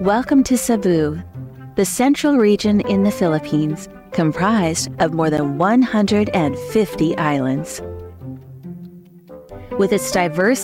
Welcome to Cebu, the central region in the Philippines, comprised of more than 150 islands. With its diverse